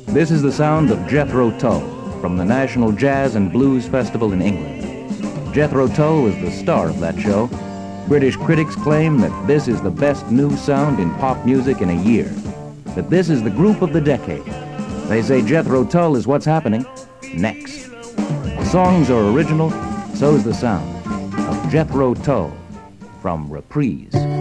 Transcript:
This is the sound of Jethro Tull from the National Jazz and Blues Festival in England. Jethro Tull is the star of that show. British critics claim that this is the best new sound in pop music in a year, that this is the group of the decade. They say Jethro Tull is what's happening next. The songs are original, so is the sound of Jethro Tull from Reprise.